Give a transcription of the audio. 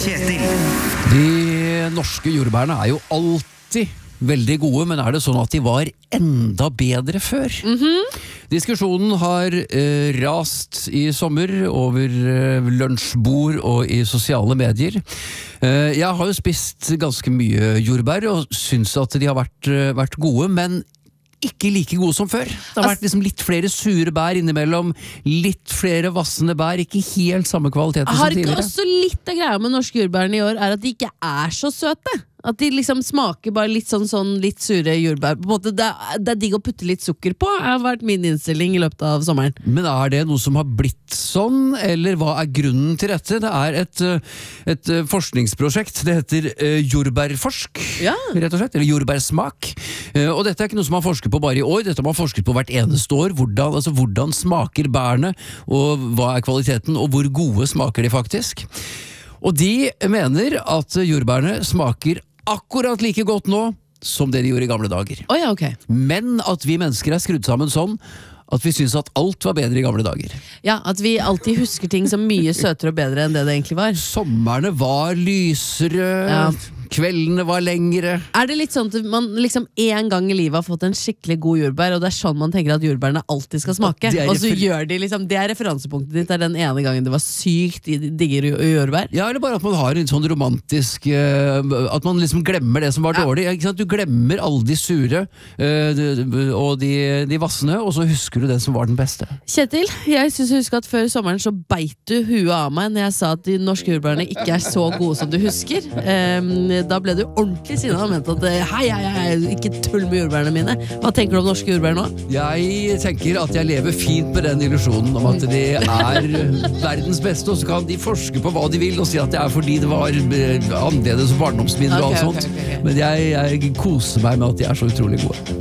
Kjetil. De norske jordbærene jo alltid veldig gode, men det sånn at de var enda bedre før? Diskusjonen har rast i sommer over lunsjbord og i sosiale medier. Jeg har jo spist ganske mye jordbær og synes at de har vært gode, men ikke like gode som før. Det har vært liksom litt flere sure bær innimellom, litt flere vassende bær, ikke helt samme kvalitet som tidligere. Har ikke også litt av greia med norske jordbærene i år at de ikke så søte? At de liksom smaker bare litt litt sure jordbær. På en måte, det digg å putte litt sukker på, har vært min innstilling i løpet av sommeren. Men det noe som har blitt sånn, eller hva grunnen til dette? Det et forskningsprosjekt, det heter jordbærforsk, rett og slett, eller jordbærsmak. Og dette ikke noe som man forsker på bare i år, dette har man forsket på hvert eneste år. Hvordan smaker bærene, og hva kvaliteten, og hvor gode smaker de faktisk? Og de mener at jordbærene smaker akkurat like godt nå som det de gjorde i gamle dager. Okay. Men at vi mennesker skrudd sammen sånn at vi synes at alt var bedre i gamle dager. Ja, at vi alltid husker ting som mye søtere og bedre enn det egentlig var. Sommerne var lysere, kveldene var lengre. Det litt sånn at man liksom en gang i livet har fått en skikkelig god jordbær, og det sånn man tenker at jordbærene alltid skal smake, og så gjør de liksom, det referansepunktet ditt den ene gangen det var sykt digger jordbær? Ja, eller bare at man har en sånn romantisk, at man liksom glemmer det som var dårlig. Ikke sant? Du glemmer alle de sure og de vassende, og så husker du det som var den beste. Kjetil, jeg synes jeg husker at før sommeren så beit du huet av meg når jeg sa at de norske jordbærene ikke så gode som du husker. Da ble du ordentlig sinnet og mente at hei, ikke tull med jordbærene mine. Hva tenker du om norske jordbær nå? Jeg tenker at jeg lever fint med den illusjonen om at de verdens beste, og så kan de forske på hva de vil og si at det fordi det var annerledes barndomsminner og alt sånt. Men jeg koser meg med at de så utrolig gode.